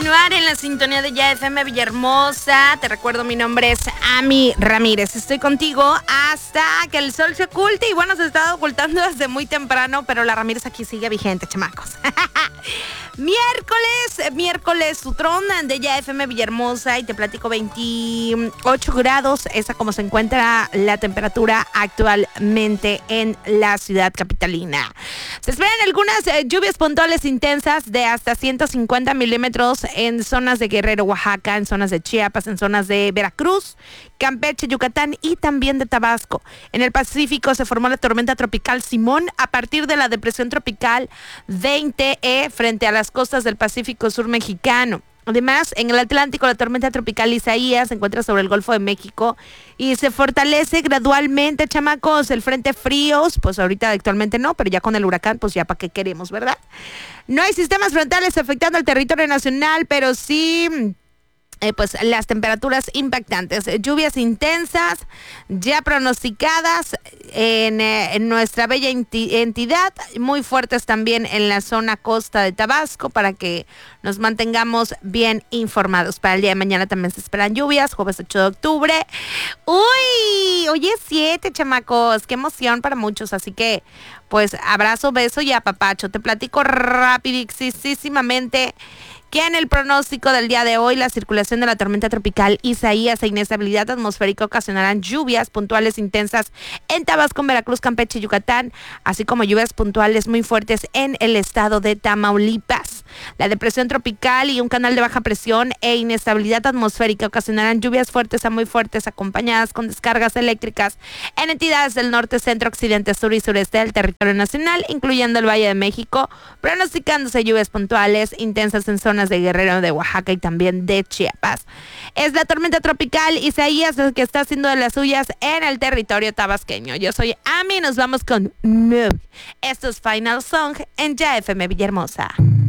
continuar en la sintonía de Ya FM Villahermosa. Te recuerdo, mi nombre es Ami Ramírez. Estoy contigo hasta que el sol se oculte. Y bueno, se ha estado ocultando desde muy temprano, pero la Ramírez aquí sigue vigente, chamacos. Miércoles, Sutrón de Ya FM Villahermosa, y te platico 28 grados, esa como se encuentra la temperatura actualmente en la ciudad capitalina. Se esperan algunas lluvias puntuales intensas de hasta 150 milímetros en zonas de Guerrero, Oaxaca, en zonas de Chiapas, en zonas de Veracruz, Campeche, Yucatán y también de Tabasco. En el Pacífico se formó la tormenta tropical Simón a partir de la depresión tropical 20E frente a las costas del Pacífico Sur mexicano. Además, en el Atlántico, la tormenta tropical Isaías se encuentra sobre el Golfo de México y se fortalece gradualmente, chamacos. El frente fríos, pues ahorita actualmente no, pero ya con el huracán, pues ya para qué queremos, ¿verdad? No hay sistemas frontales afectando al territorio nacional, pero sí pues las temperaturas impactantes, lluvias intensas ya pronosticadas en nuestra bella entidad, muy fuertes también en la zona costa de Tabasco, para que nos mantengamos bien informados. Para el día de mañana también se esperan lluvias, jueves 8 de octubre. ¡Uy! Hoy es 7, chamacos, qué emoción para muchos, así que pues abrazo, beso y apapacho. Te platico rapidísimamente que en el pronóstico del día de hoy, la circulación de la tormenta tropical Isaías e inestabilidad atmosférica ocasionarán lluvias puntuales intensas en Tabasco, Veracruz, Campeche y Yucatán, así como lluvias puntuales muy fuertes en el estado de Tamaulipas. La depresión tropical y un canal de baja presión e inestabilidad atmosférica ocasionarán lluvias fuertes a muy fuertes, acompañadas con descargas eléctricas en entidades del norte, centro, occidente, sur y sureste del territorio nacional, incluyendo el Valle de México, pronosticándose lluvias puntuales intensas en zonas de Guerrero, de Oaxaca y también de Chiapas. Es la tormenta tropical Isaías que está haciendo de las suyas en el territorio tabasqueño. Yo soy Ami y nos vamos con Move. Esto es Final Song en Ya FM Villahermosa.